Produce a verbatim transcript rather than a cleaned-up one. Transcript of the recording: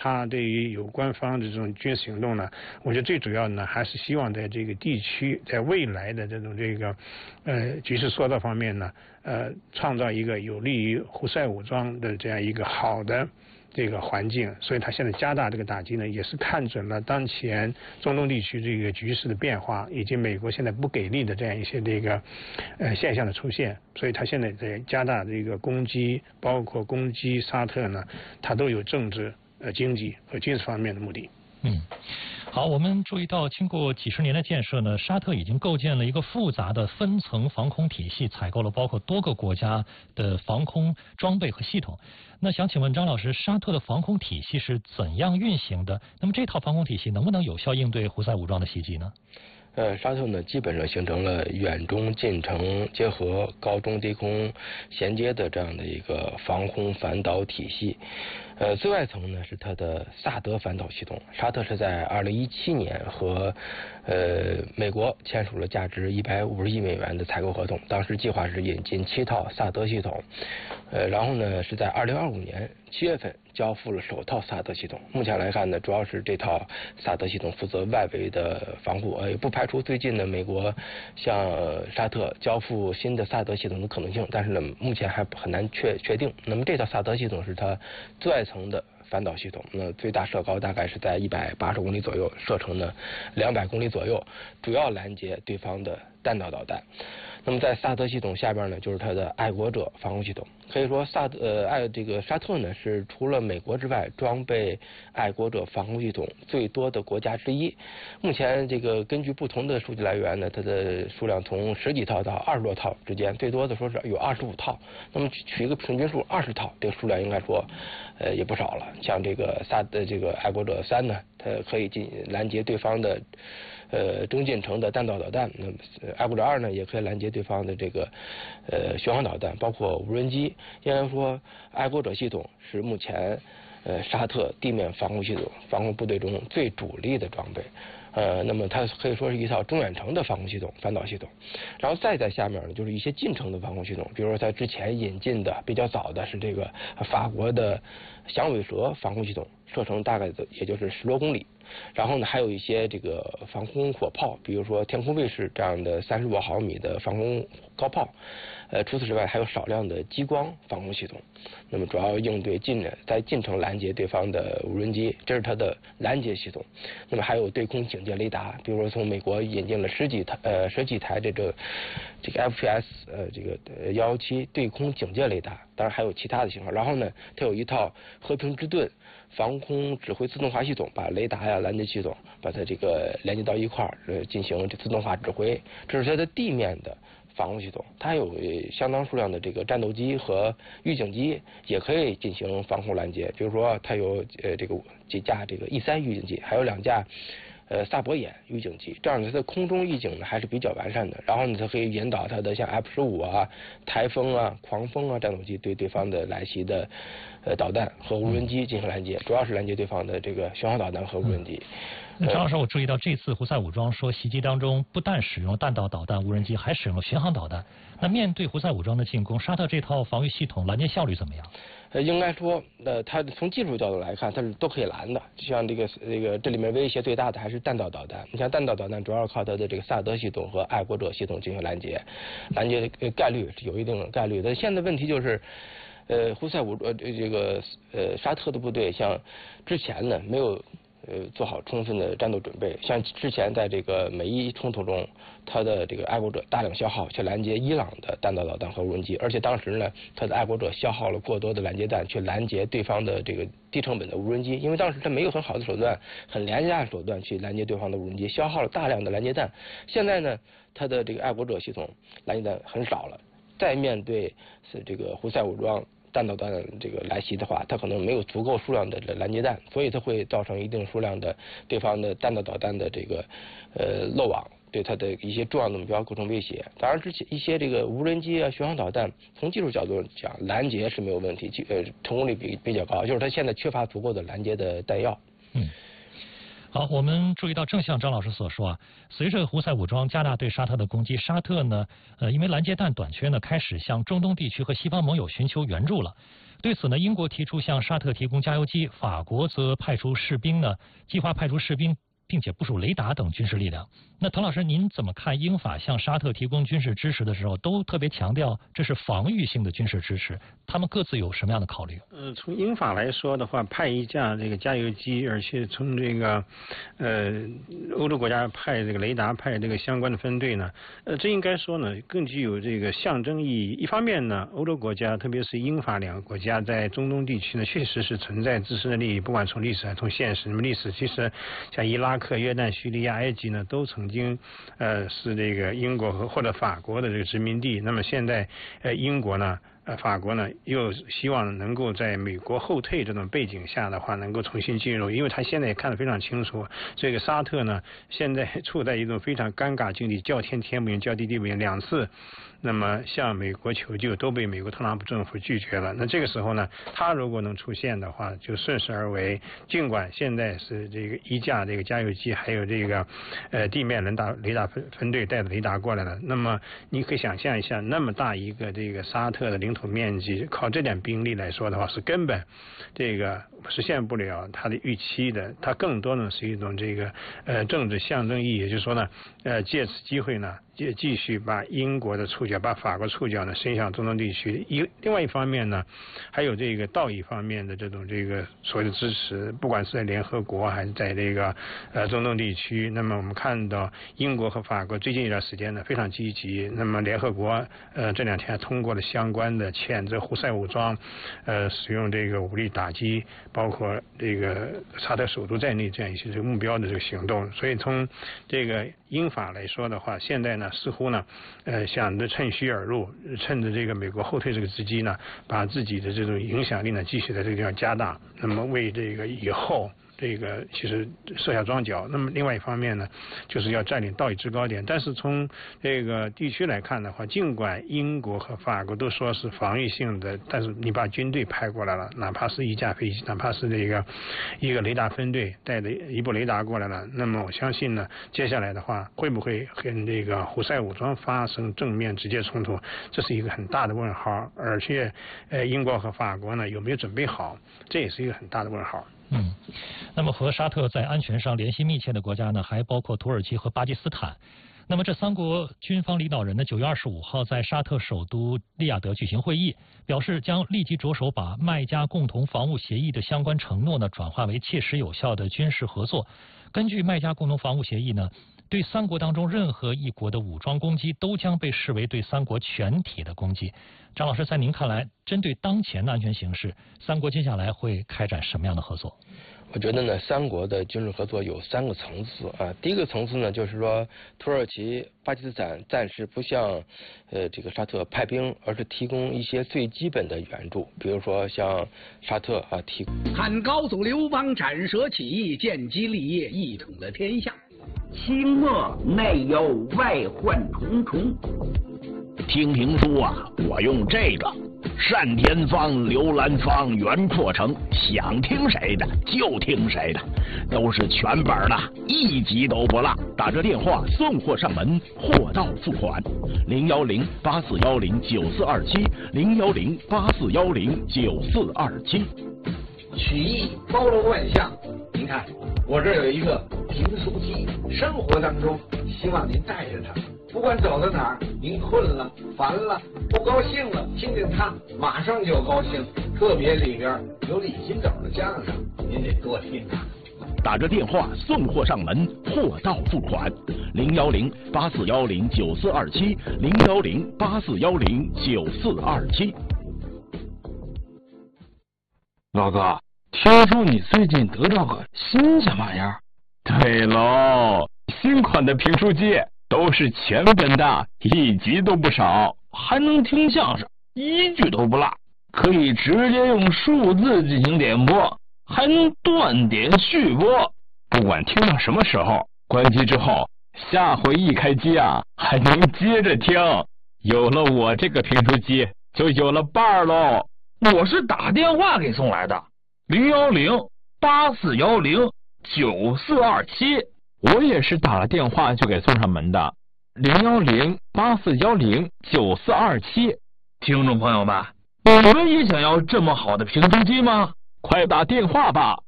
他对于有关方的这种军事行动呢，我觉得最主要呢还是希望在这个地区在未来的这种这个呃局势塑造方面呢，呃创造一个有利于胡塞武装的这样一个好的这个环境，所以他现在加大这个打击呢，也是看准了当前中东地区这个局势的变化，以及美国现在不给力的这样一些这个呃现象的出现，所以他现在在加大这个攻击，包括攻击沙特呢，他都有政治、呃经济和军事方面的目的。 嗯，好，我们注意到，经过几十年的建设呢，沙特已经构建了一个复杂的分层防空体系，采购了包括多个国家的防空装备和系统。那想请问张老师，沙特的防空体系是怎样运行的？那么这套防空体系能不能有效应对胡塞武装的袭击呢？ 呃，沙特呢基本上形成了远中近程结合、高中低空衔接的这样的一个防空反导体系。呃，最外层呢是它的萨德反导系统。沙特是在二零一七年和呃美国签署了价值一百五十亿美元的采购合同，当时计划是引进七套萨德系统，呃，然后呢是在二零二五年七月份交付了首套萨德系统。目前来看呢，主要是这套萨德系统负责外围的防护，呃，也不排除最近呢美国向沙特交付新的萨德系统的可能性，但是呢目前还很难确确定。那么这套萨德系统是它最外层的反导系统，那最大射高大概是在一百八十公里左右，射程呢两百公里左右，主要拦截对方的弹道导弹。那么在萨德系统下边呢，就是它的爱国者防空系统。可以说萨德呃爱这个沙特呢是除了美国之外装备爱国者防空系统最多的国家之一。目前这个根据不同的数据来源呢，它的数量从十几套到二十多套之间，最多的说是有二十五套。那么取一个平均数二十套，这个数量应该说呃也不少了。像这个萨的这个爱国者三呢，它可以进拦截对方的呃中近程的弹道导弹。那么爱国者二呢也可以拦截对方的这个呃巡航导弹，包括无人机。应该说爱国者系统是目前呃沙特地面防空系统防空部队中最主力的装备。呃，那么它可以说是一套中远程的防空系统、反导系统，然后再在下面呢，就是一些近程的防空系统，比如说它之前引进的比较早的是这个法国的响尾蛇防空系统，射程大概也就是十多公里。然后呢，还有一些这个防空火炮，比如说天空卫士这样的三十多毫米的防空高炮。呃，除此之外，还有少量的激光防空系统。那么主要应对近在近程拦截对方的无人机，这是它的拦截系统。那么还有对空警戒雷达，比如说从美国引进了十几台呃十几台这个这个 F P S 呃这个幺幺七对空警戒雷达，当然还有其他的型号。然后呢，它有一套和平之盾防空指挥自动化系统，把雷达呀、拦截系统把它这个连接到一块儿，呃，进行这自动化指挥。这是它的地面的防空系统，它有相当数量的这个战斗机和预警机，也可以进行防空拦截。比如说，它有呃这个几架这个 E 三预警机，还有两架呃萨博眼预警机，这样它的空中预警呢还是比较完善的。然后呢，它可以引导它的像 F 十五啊、台风啊、狂风啊战斗机对对方的来袭的呃导弹和无人机进行拦截，主要是拦截对方的这个巡航导弹和无人机。 那张老师，我注意到这次胡塞武装说袭击当中不但使用弹道导弹、无人机，还使用了巡航导弹。那面对胡塞武装的进攻，沙特这套防御系统拦截效率怎么样？ 呃，应该说，呃，它从技术角度来看，它是都可以拦的。就像这个这个这里面威胁最大的还是弹道导弹。你像弹道导弹，主要靠它的这个萨德系统和爱国者系统进行拦截，拦截的概率是有一定的概率的。现在问题就是，呃，胡塞武呃这个呃沙特的部队像之前呢没有。呃，做好充分的战斗准备。像之前在这个美伊冲突中，他的这个爱国者大量消耗去拦截伊朗的弹道导弹和无人机，而且当时呢，他的爱国者消耗了过多的拦截弹去拦截对方的这个低成本的无人机，因为当时他没有很好的手段、很廉价的手段去拦截对方的无人机，消耗了大量的拦截弹。现在呢，他的这个爱国者系统拦截弹很少了，再面对是这个胡塞武装弹道导弹这个来袭的话，它可能没有足够数量的拦截弹，所以它会造成一定数量的对方的弹道导弹的这个呃漏网，对它的一些重要的目标构成威胁。当然，之前一些这个无人机啊、巡航导弹，从技术角度讲，拦截是没有问题，呃，成功率比比较高，就是它现在缺乏足够的拦截的弹药。 嗯。 好，我们注意到，正像张老师所说啊，随着胡塞武装加大对沙特的攻击，沙特呢，呃，因为拦截弹短缺呢，开始向中东地区和西方盟友寻求援助了。对此呢，英国提出向沙特提供加油机，法国则派出士兵呢，计划派出士兵，并且部署雷达等军事力量。那滕老师，您怎么看英法向沙特提供军事支持的时候，都特别强调这是防御性的军事支持？他们各自有什么样的考虑？ 呃，从英法来说的话，派一架这个加油机，而且从这个呃欧洲国家派这个雷达派这个相关的分队呢，呃，这应该说呢更具有这个象征意义。一方面呢，欧洲国家特别是英法两个国家在中东地区呢，确实是存在自身的利益，不管从历史还是从现实。那么历史其实像伊拉克、约旦、叙利亚、埃及呢，都曾经呃是这个英国和或者法国的这个殖民地。那么现在呃英国呢，呃，法国呢又希望能够在美国后退这种背景下的话，能够重新进入，因为他现在也看得非常清楚，这个沙特呢现在处在一种非常尴尬境地，叫天天不应，叫地地不应，两次那么向美国求救都被美国特朗普政府拒绝了。那这个时候呢，他如果能出现的话，就顺势而为。尽管现在是这个一架这个加油机，还有这个呃地面雷达雷达分分队带着雷达过来了，那么你可以想象一下，那么大一个这个沙特的领土面积，靠这点兵力来说的话，是根本这个实现不了它的预期的。它更多呢是一种这个呃政治象征意义，也就是说呢，呃借此机会呢，继继续把英国的触角，把法国触角呢伸向中东地区。一另外一方面呢，还有这个道义方面的这种这个所谓的支持，不管是在联合国还是在这个呃中东地区。那么我们看到英国和法国最近一段时间呢非常积极。那么联合国呃这两天通过了相关的谴责胡塞武装呃使用这个武力打击包括这个沙特首都在内这样一些这个目标的这个行动。所以从这个英法来说的话，现在呢似乎呢呃想着趁虚而入，趁着这个美国后退这个时机呢，把自己的这种影响力呢继续在这个地方加大，那么为这个以后这个其实设下庄脚。那么另外一方面呢，就是要占领道义制高点。但是从这个地区来看的话，尽管英国和法国都说是防御性的，但是你把军队派过来了，哪怕是一架飞机，哪怕是这个一个雷达分队带着一部雷达过来了，那么我相信呢，接下来的话会不会跟这个胡塞武装发生正面直接冲突，这是一个很大的问号。而且呃英国和法国呢有没有准备好，这也是一个很大的问号。 嗯，那么和沙特在安全上联系密切的国家呢，还包括土耳其和巴基斯坦。那么这三国军方领导人呢，九月二十五号在沙特首都利雅得举行会议，表示将立即着手把麦加共同防务协议的相关承诺呢，转化为切实有效的军事合作。根据麦加共同防务协议呢，对三国当中任何一国的武装攻击都将被视为对三国全体的攻击。张老师，在您看来，针对当前的安全形势，三国接下来会开展什么样的合作？ 我觉得呢，三国的军事合作有三个层次啊。第一个层次呢，就是说土耳其、巴基斯坦暂时不向呃这个沙特派兵，而是提供一些最基本的援助，比如说像沙特啊提供。 看高祖刘邦斩蛇起义，建基立业，一统了天下。 清末内忧外患重重。听评书啊，我用这个单田芳、刘兰芳、袁阔成，想听谁的就听谁的，都是全本的，一集都不落。打这电话送货上门，货到付款。零幺零八四幺零九四二七，零幺零八四幺零九四二七。 曲艺包罗万象，您看我这有一个评书机，生活当中希望您带着它。不管走到哪儿，您困了、烦了、不高兴了，听听它，马上就高兴。特别里边有李金斗的相声，您得多听它。 打着电话送货上门，货到付款。零幺零八四幺零九四二七，零幺零八四幺零九四二七。 老哥，听说你最近得到个新什么玩意儿？对喽，新款的评书机。都是全本的，一集都不少，还能听相声，一句都不落，可以直接用数字进行点播，还能断点续播。不管听到什么时候，关机之后，下回一开机啊，还能接着听。有了我这个评书机，就有了伴儿喽。我是打电话给送来的，零幺零八四幺零九四二七，我也是打了电话就给送上门的，零幺零八四幺零九四二七。 听众朋友们，你们也想要这么好的评书机吗？ 快打电话吧！